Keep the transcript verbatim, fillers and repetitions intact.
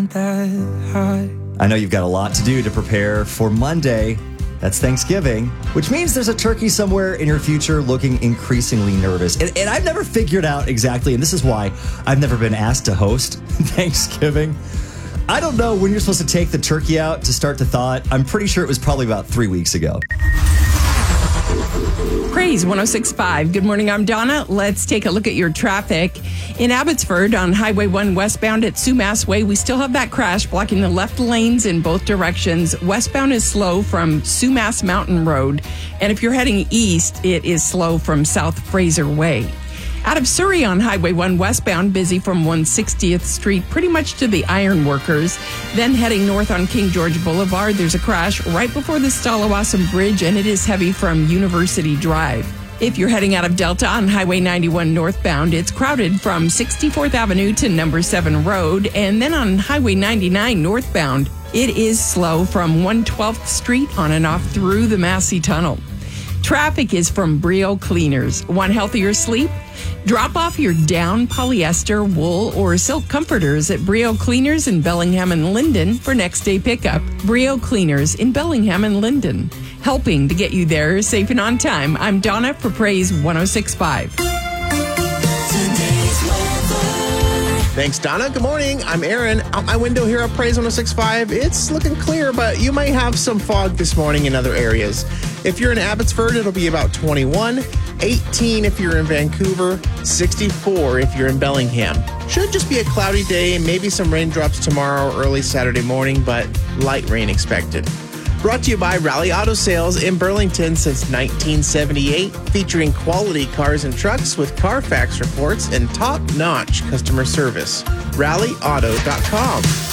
not that high. I know you've got a lot to do to prepare for Monday. That's Thanksgiving, which means there's a turkey somewhere in your future looking increasingly nervous. And, and I've never figured out exactly, and this is why I've never been asked to host Thanksgiving. I don't know when you're supposed to take the turkey out to start to thaw it. I'm pretty sure it was probably about three weeks ago. Praise one oh six point five. Good morning, I'm Donna. Let's take a look at your traffic. In Abbotsford on Highway one westbound at Sumas Way, we still have that crash blocking the left lanes in both directions. Westbound is slow from Sumas Mountain Road. And if you're heading east, it is slow from South Fraser Way. Out of Surrey on Highway one westbound, busy from one hundred sixtieth Street, pretty much to the Ironworkers. Then heading north on King George Boulevard, there's a crash right before the Stallawasam Bridge, and it is heavy from University Drive. If you're heading out of Delta on Highway ninety-one northbound, it's crowded from sixty-fourth Avenue to Number seven Road. And then on Highway ninety-nine northbound, it is slow from one hundred twelfth Street on and off through the Massey Tunnel. Traffic is from Brio Cleaners. Want healthier sleep? Drop off your down, polyester, wool, or silk comforters at Brio Cleaners in Bellingham and Linden for next day pickup. Brio Cleaners in Bellingham and Linden, helping to get you there safe and on time. I'm Donna for Praise one oh six point five. Thanks, Donna. Good morning. I'm Aaron. Out my window here at Praise one oh six point five, it's looking clear, but you might have some fog this morning in other areas. If you're in Abbotsford, it'll be about twenty-one, eighteen if you're in Vancouver, sixty-four if you're in Bellingham. Should just be a cloudy day, maybe some raindrops tomorrow or early Saturday morning, but light rain expected. Brought to you by Rally Auto Sales in Burlington since nineteen seventy-eight, featuring quality cars and trucks with Carfax reports and top-notch customer service. rally auto dot com.